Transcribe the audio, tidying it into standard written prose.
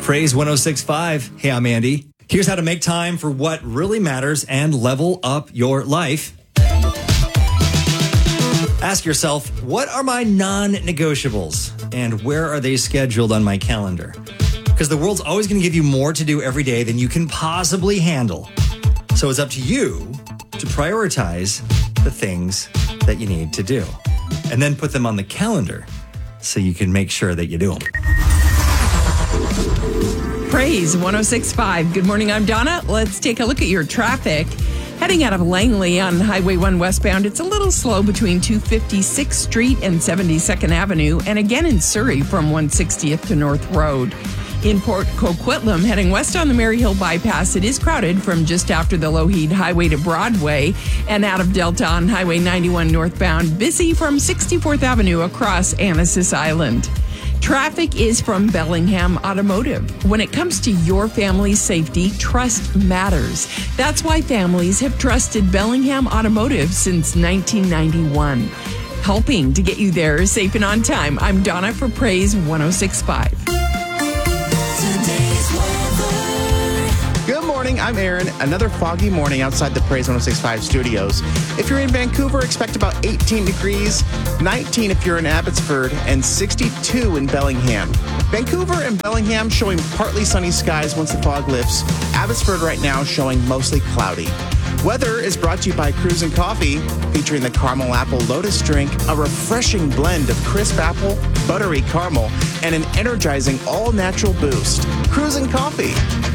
Praise 106.5. Hey, I'm Andy. Here's how to make time for what really matters and level up your life. Ask yourself, what are my non-negotiables and where are they scheduled on my calendar? Because the world's always going to give you more to do every day than you can possibly handle. So it's up to you to prioritize the things that you need to do and then put them on the calendar so you can make sure that you do them. Praise 106.5. Good morning, I'm Donna. Let's take a look at your traffic. Heading out of Langley on Highway 1 westbound, it's a little slow between 256th Street and 72nd Avenue, and again in Surrey from 160th to North Road. In Port Coquitlam, heading west on the Maryhill bypass, it is crowded from just after the Lougheed Highway to Broadway, and out of Delta on Highway 91 northbound, busy from 64th Avenue across Anasis Island. Traffic is from Bellingham Automotive. When it comes to your family's safety, trust matters. That's why families have trusted Bellingham Automotive since 1991. Helping to get you there safe and on time. I'm Donna for Praise 106.5. Good morning, I'm Aaron. Another foggy morning outside the Praise 106.5 studios. If you're in Vancouver, expect about 18 degrees, 19 if you're in Abbotsford, and 62 in Bellingham. Vancouver and Bellingham showing partly sunny skies once the fog lifts. Abbotsford right now showing mostly cloudy. Weather is brought to you by Cruisin' Coffee, featuring the Caramel Apple Lotus drink, a refreshing blend of crisp apple, buttery caramel, and an energizing all-natural boost. Cruisin' Coffee.